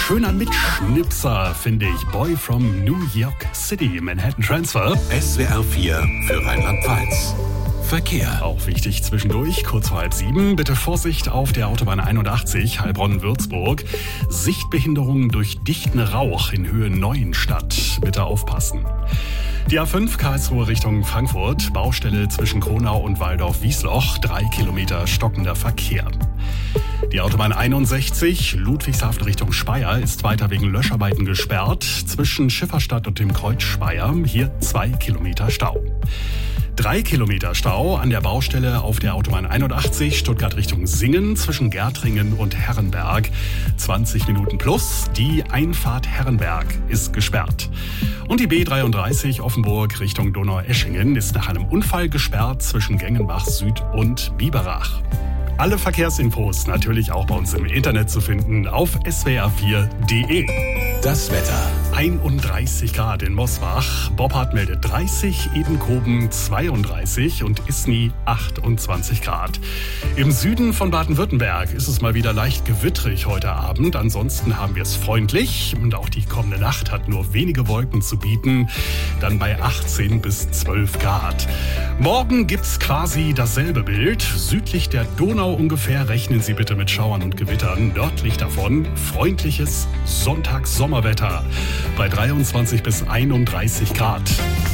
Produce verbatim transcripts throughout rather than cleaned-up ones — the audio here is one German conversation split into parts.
schöner Mitschnipser, finde ich. Boy from New York City, Manhattan Transfer. S W R vier für Rheinland-Pfalz. Verkehr. Auch wichtig zwischendurch, kurz vor halb sieben. Bitte Vorsicht auf der Autobahn einundachtzig, Heilbronn-Würzburg. Sichtbehinderung durch dichten Rauch in Höhe Neuenstadt. Bitte aufpassen. Die A fünf Karlsruhe Richtung Frankfurt. Baustelle zwischen Kronau und Waldorf-Wiesloch. Drei Kilometer stockender Verkehr. Die Autobahn einundsechzig, Ludwigshafen Richtung Speyer, ist weiter wegen Löscharbeiten gesperrt. Zwischen Schifferstadt und dem Kreuz Speyer. Hier zwei Kilometer Stau. Drei Kilometer Stau an der Baustelle auf der Autobahn einundachtzig, Stuttgart Richtung Singen, zwischen Gärtringen und Herrenberg. zwanzig Minuten plus. Die Einfahrt Herrenberg ist gesperrt. Und die B dreiunddreißig Offenburg Richtung Donaueschingen ist nach einem Unfall gesperrt zwischen Gengenbach Süd und Biberach. Alle Verkehrsinfos natürlich auch bei uns im Internet zu finden auf s w r vier punkt d e. Das Wetter. einunddreißig Grad in Mosbach, Boppard meldet dreißig, Edenkoben zweiunddreißig und Isny achtundzwanzig Grad. Im Süden von Baden-Württemberg ist es mal wieder leicht gewittrig heute Abend. Ansonsten haben wir es freundlich und auch die kommende Nacht hat nur wenige Wolken zu bieten. Dann bei achtzehn bis zwölf Grad. Morgen gibt's quasi dasselbe Bild. Südlich der Donau ungefähr rechnen Sie bitte mit Schauern und Gewittern. Nördlich davon freundliches Sonntagssommerwetter bei dreiundzwanzig bis einunddreißig Grad.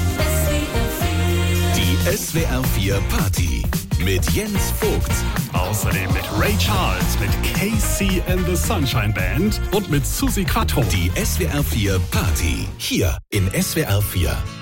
Die S W R vier Party mit Jens Vogt. Außerdem mit Ray Charles, mit K C and the Sunshine Band und mit Susi Quattro. Die S W R vier Party hier in S W R vier.